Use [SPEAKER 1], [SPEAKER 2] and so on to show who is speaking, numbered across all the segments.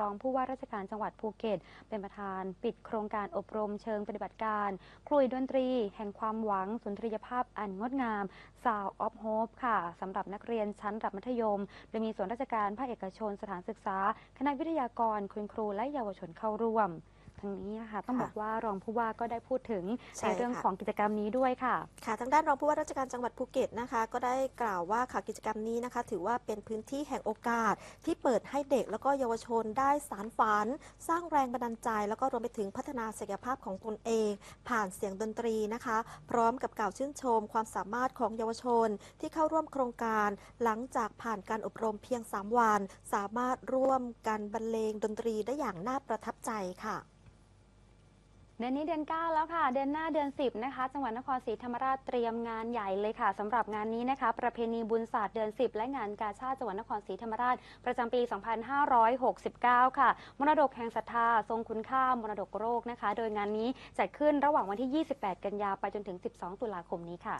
[SPEAKER 1] องผู้ว่าราชการจังหวัดภูเก็ตเป็นประธานปิดโครงการอบรมเชิงปฏิบัติการคลุยดนตรีแห่งความหวังสุนทรียภาพอันงดงาม Sound of Hope ค่ะสำหรับนักเรียนชั้นระดับมัธยมโดยมีส่วนราชการภาคเอกชนสถานศึกษาคณะวิทยากรคุณครูและเยาวชนเข้าร่วมทั้งนี้นะคะต้องบอกว่ารองผู้ว่าก็ได้พูดถึงในเรื่องของกิจกรรมนี้ด้วยค่ะ
[SPEAKER 2] ทางด้านรองผู้ว่าราชการจังหวัดภูเก็ตนะคะก็ได้กล่าวว่ากิจกรรมนี้นะคะถือว่าเป็นพื้นที่แห่งโอกาสที่เปิดให้เด็กแล้วก็เยาวชนได้สานฝันสร้างแรงบันดาลใจแล้วก็รวมไปถึงพัฒนาศักยภาพของตนเองผ่านเสียงดนตรีนะคะพร้อมกับกล่าวชื่นชมความสามารถของเยาวชนที่เข้าร่วมโครงการหลังจากผ่านการอบรมเพียง3 วันสามารถร่วมกันบรรเลงดนตรีได้อย่างน่าประทับใจค่ะ
[SPEAKER 1] เดือนนี้เดือน9แล้วค่ะเดือนหน้าเดือน10นะคะจังหวัดนครศรีธรรมราชเตรียมงานใหญ่เลยค่ะสำหรับงานนี้นะคะประเพณีบุญศาสตร์เดือน10และงานกาชาดจังหวัดนครศรีธรรมราชประจำปี 2569 ค่ะมรดกแห่งศรัทธาทรงคุณค่ามรดกโลกนะคะโดยงานนี้จัดขึ้นระหว่างวันที่ 28 กันยายนไปจนถึง 12 ตุลาคมนี้ค่ะ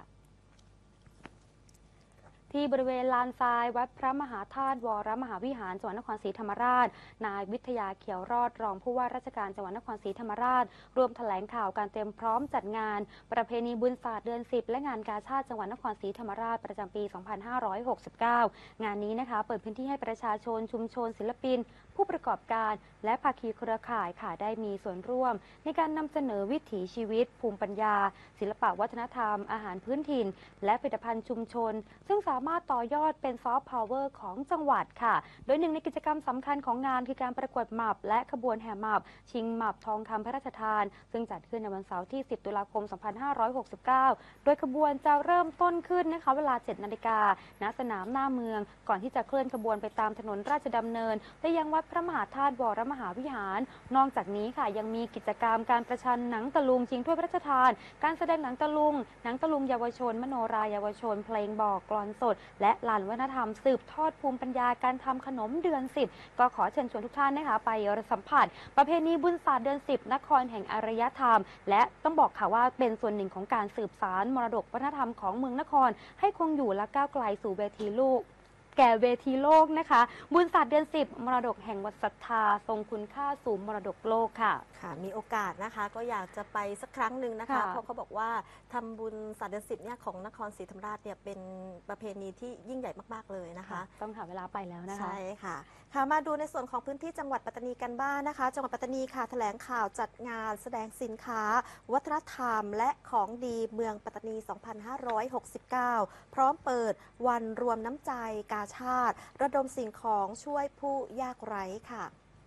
[SPEAKER 1] ที่บริเวณลานทรายวัดพระมหาธาตุวรมหาวิหารจังหวัดนครศรีธรรมราชนายวิทยาเขียวรอดรองผู้ว่าราชการจังหวัดนครศรีธรรมราชรวมแถลงข่าวการเตรียมพร้อมจัดงานประเพณีบุญศาสตร์เดือน10และงานกาชาดจังหวัดนครศรีธรรมราชประจำปี 2569 งานนี้นะคะเปิดพื้นที่ให้ประชาชนชุมชนศิลปินผู้ประกอบการและภาคีเครือข่ายค่ะได้มีส่วนร่วมในการนำเสนอวิถีชีวิตภูมิปัญญาศิลปวัฒนธรรมอาหารพื้นถิ่นและผลิตภัณฑ์ชุมชนซึ่งสามารถต่อยอดเป็นซอฟต์พาวเวอร์ของจังหวัดค่ะโดยหนึ่งในกิจกรรมสำคัญของงานคือการประกวดหมับและขบวนแห่หมับชิงหมับทองคำพระราชทานซึ่งจัดขึ้นในวันเสาร์ที่ 10 ตุลาคม 2569 โดยขบวนจะเริ่มต้นขึ้นนะคะเวลา 7 นาฬิกาณสนามหน้าเมืองก่อนที่จะเคลื่อนขบวนไปตามถนนราชดำเนินไปยังวัดพระมหาธาตุวรมหาวิหารนอกจากนี้ค่ะยังมีกิจกรรมการประชันหนังตะลุงชิงถ้วยพระราชทานการแสดงหนังตะลุงเยาวชนมโนราเยาวชนเพลงบอกกลอนสดและลานวัฒนธรรมสืบทอดภูมิปัญญาการทำขนมเดือน10ก็ขอเชิญชวนทุกท่านนะคะไปสัมผัสประเพณีบุญศาสตร์เดือน10นครแห่งอารยธรรมและต้องบอกค่ะว่าเป็นส่วนหนึ่งของการสืบสานมรดกวัฒนธรรมของเมืองนครให้คงอยู่และก้าวไกลสู่เวทีโลกแก่เวทีโลกนะคะบุญศาสตร์เดือน10มรดกแห่งวัฒนศรัทธาทรงคุณค่าสู่มรดกโลกค่ะ
[SPEAKER 2] มีโอกาสนะคะก็อยากจะไปสักครั้งหนึ่งนะคะเพราะเขาบอกว่าทำบุญศาสตร์เดือน10เนี่ยของนครศรีธรรมราชเนี่ยเป็นประเพณีที่ยิ่งใหญ่มากๆเลยนะคะ
[SPEAKER 1] ต้องหาเวลาไปแล้วนะคะ
[SPEAKER 2] ใช่ค่ะมาดูในส่วนของพื้นที่จังหวัดปัตตานีกันบ้างนะคะจังหวัดปัตตานีค่ะแถลงข่าวจัดงานแสดงสินค้าวัฒนธรรมและของดีเมืองปัตตานี 2569 พร้อมเปิดวันรวมน้ำใจกาชาดระดมสิ่งของช่วยผู้ยากไร้ค่ะ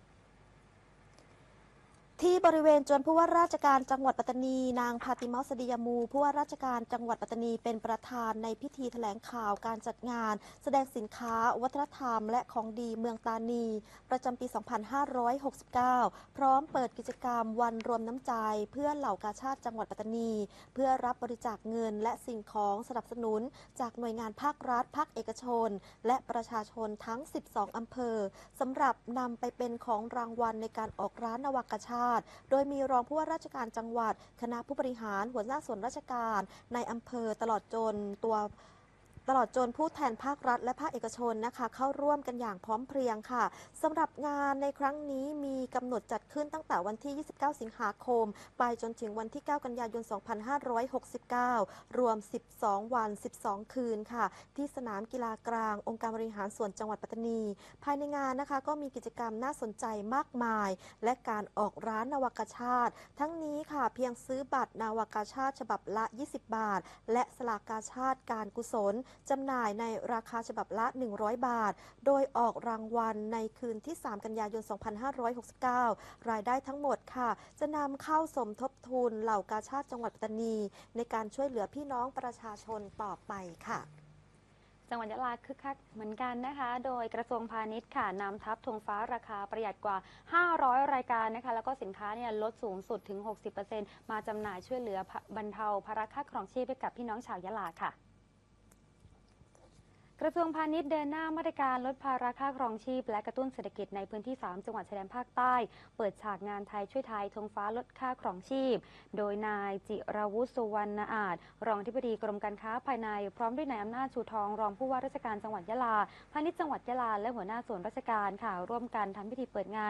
[SPEAKER 2] ที่บริเวณจวนผู้ว่าราชการจังหวัดปัตตานีนางพาติมาสดียามูผู้ว่าราชการจังหวัดปัตตานีเป็นประธานในพิธีแถลงข่าวการจัดงานแสดงสินค้าวัฒนธรรมและของดีเมืองตานีประจำปี 2569 พร้อมเปิดกิจกรรมวันรวมน้ำใจเพื่อเหล่ากาชาดจังหวัดปัตตานีเพื่อรับบริจาคเงินและสิ่งของสนับสนุนจากหน่วยงานภาครัฐภาคเอกชนและประชาชนทั้ง 12 อำเภอสำหรับนำไปเป็นของรางวัลในการออกร้านนวกาชาดโดยมีรองผู้ว่าราชการจังหวัดคณะผู้บริหารหัวหน้าส่วนราชการในอำเภอตลอดจนผู้แทนภาครัฐและภาคเอกชนนะคะเข้าร่วมกันอย่างพร้อมเพรียงค่ะสำหรับงานในครั้งนี้มีกำหนดจัดขึ้นตั้งแต่วันที่ 29 สิงหาคมไปจนถึงวันที่ 9 กันยายน 2569 รวม 12 วัน 12 คืนค่ะที่สนามกีฬากลางองค์การบริหารส่วนจังหวัดปัตตานีภายในงานนะคะก็มีกิจกรรมน่าสนใจมากมายและการออกร้านนวกาชาดทั้งนี้ค่ะเพียงซื้อบัตรนวกาชาดฉบับละ 20 บาทและสลากกาชาดการกุศลจำหน่ายในราคาฉบับละ 100 บาท โดยออกรางวัลในคืนที่ 3 กันยายน 2569 รายได้ทั้งหมดค่ะจะนำเข้าสมทบทุนเหล่ากาชาดจังหวัดปัตตานีในการช่วยเหลือพี่น้องประชาชนต่อไปค่ะ
[SPEAKER 1] จังหวัดยะลาคึกคักเหมือนกันนะคะโดยกระทรวงพาณิชย์ค่ะนำทับธงฟ้าราคาประหยัดกว่า 500 รายการนะคะแล้วก็สินค้าเนี่ยลดสูงสุดถึง 60% มาจำหน่ายช่วยเหลือบรรเทาภาระค่าครองชีพให้กับพี่น้องชาวยะลาค่ะ กระทรวงพาณิชย์เดินหน้ามาตรการลดภาระค่าครองชีพและกระตุ้นเศรษฐกิจในพื้นที่ 3 จังหวัดชายแดนภาคใต้ เปิดฉากงานไทยช่วยไทยธงฟ้าลดค่าครองชีพ โดยนายจิราวุฒิสุวรรณอาจรองอธิบดีกรมการค้าภายในพร้อมด้วยนายอำนาจชูทองรองผู้ว่าราชการจังหวัดยะลาพาณิชย์จังหวัดยะลาและหัวหน้าส่วนราชการค่ะร่วมกันทำพิธีเปิดงาน